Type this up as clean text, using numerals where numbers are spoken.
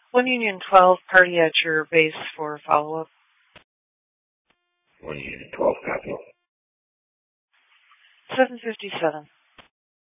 1 Union 12, party at your base for follow-up. 1 Union 12, copy. 757.